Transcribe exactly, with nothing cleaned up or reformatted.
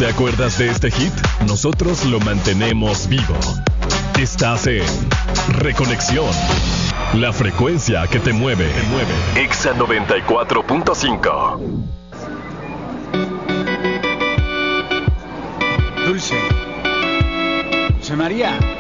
te acuerdas de este hit? Nosotros lo mantenemos vivo. Estás en Reconexión. La frecuencia que te mueve. Te mueve. Exa noventa y cuatro punto cinco. Dulce. José María.